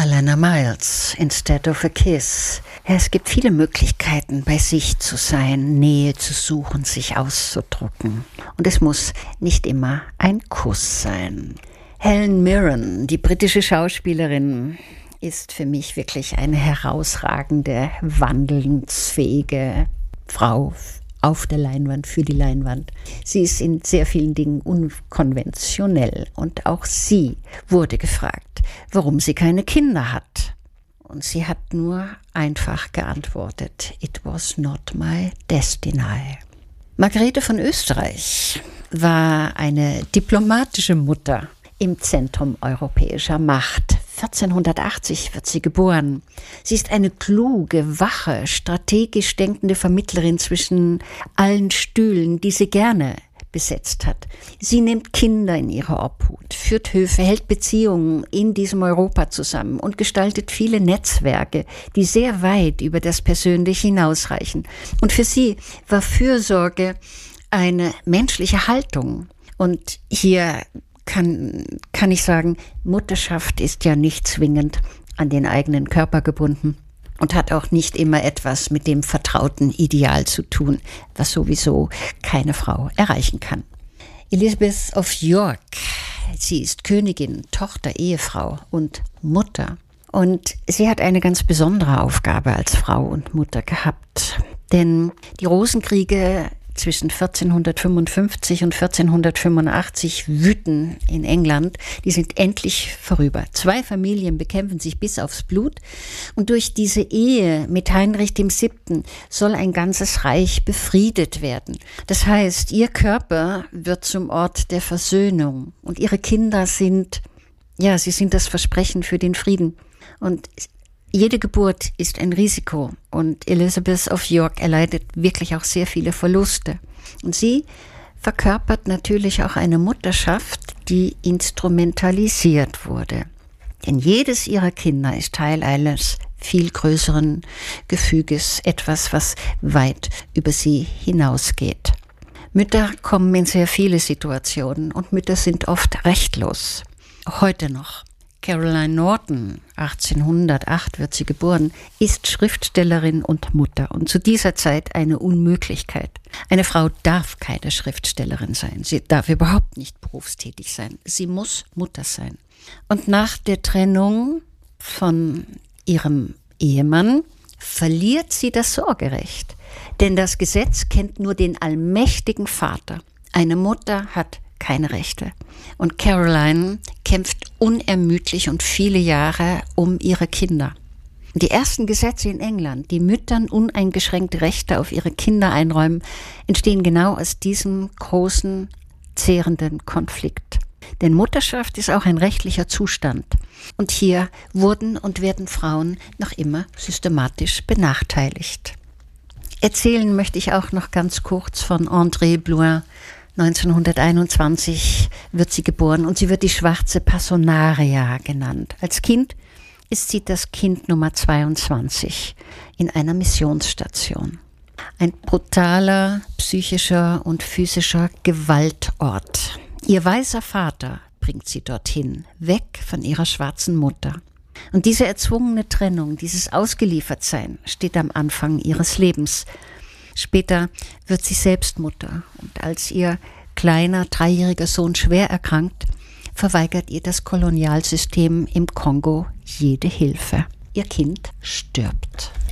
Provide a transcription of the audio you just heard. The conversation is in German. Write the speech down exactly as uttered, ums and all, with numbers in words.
Alana Miles, Instead of a Kiss. Ja, es gibt viele Möglichkeiten, bei sich zu sein, Nähe zu suchen, sich auszudrücken. Und es muss nicht immer ein Kuss sein. Helen Mirren, die britische Schauspielerin, ist für mich wirklich eine herausragende, wandelnsfähige Frau auf der Leinwand, für die Leinwand. Sie ist in sehr vielen Dingen unkonventionell und auch sie wurde gefragt, warum sie keine Kinder hat. Und sie hat nur einfach geantwortet, It was not my destiny. Margarete von Österreich war eine diplomatische Mutter im Zentrum europäischer Macht. vierzehnhundertachtzig wird sie geboren. Sie ist eine kluge, wache, strategisch denkende Vermittlerin zwischen allen Stühlen, die sie gerne besetzt hat. Sie nimmt Kinder in ihre Obhut, führt Höfe, hält Beziehungen in diesem Europa zusammen und gestaltet viele Netzwerke, die sehr weit über das Persönliche hinausreichen. Und für sie war Fürsorge eine menschliche Haltung. Und hier Kann, kann ich sagen, Mutterschaft ist ja nicht zwingend an den eigenen Körper gebunden und hat auch nicht immer etwas mit dem vertrauten Ideal zu tun, was sowieso keine Frau erreichen kann. Elizabeth of York, sie ist Königin, Tochter, Ehefrau und Mutter. Und sie hat eine ganz besondere Aufgabe als Frau und Mutter gehabt. Denn die Rosenkriege zwischen vierzehnhundertfünfundfünfzig und vierzehnhundertfünfundachtzig wüten in England. Die sind endlich vorüber. Zwei Familien bekämpfen sich bis aufs Blut. Und durch diese Ehe mit Heinrich der Siebte soll ein ganzes Reich befriedet werden. Das heißt, ihr Körper wird zum Ort der Versöhnung. Und ihre Kinder sind, ja, sie sind das Versprechen für den Frieden. Und jede Geburt ist ein Risiko und Elizabeth of York erleidet wirklich auch sehr viele Verluste. Und sie verkörpert natürlich auch eine Mutterschaft, die instrumentalisiert wurde. Denn jedes ihrer Kinder ist Teil eines viel größeren Gefüges, etwas, was weit über sie hinausgeht. Mütter kommen in sehr viele Situationen und Mütter sind oft rechtlos. Heute noch. Caroline Norton, achtzehnhundertacht wird sie geboren, ist Schriftstellerin und Mutter und zu dieser Zeit eine Unmöglichkeit. Eine Frau darf keine Schriftstellerin sein, sie darf überhaupt nicht berufstätig sein, sie muss Mutter sein. Und nach der Trennung von ihrem Ehemann verliert sie das Sorgerecht, denn das Gesetz kennt nur den allmächtigen Vater. Eine Mutter hat keine Rechte. Und Caroline kämpft unermüdlich und viele Jahre um ihre Kinder. Die ersten Gesetze in England, die Müttern uneingeschränkte Rechte auf ihre Kinder einräumen, entstehen genau aus diesem großen, zehrenden Konflikt. Denn Mutterschaft ist auch ein rechtlicher Zustand. Und hier wurden und werden Frauen noch immer systematisch benachteiligt. Erzählen möchte ich auch noch ganz kurz von Andrée Blouin. neunzehnhunderteinundzwanzig wird sie geboren und sie wird die schwarze Passonaria genannt. Als Kind ist sie das Kind Nummer zweiundzwanzig in einer Missionsstation. Ein brutaler psychischer und physischer Gewaltort. Ihr weißer Vater bringt sie dorthin, weg von ihrer schwarzen Mutter. Und diese erzwungene Trennung, dieses Ausgeliefertsein steht am Anfang ihres Lebens. Später wird sie selbst Mutter und als ihr kleiner, dreijähriger Sohn schwer erkrankt, verweigert ihr das Kolonialsystem im Kongo jede Hilfe. Ihr Kind stirbt.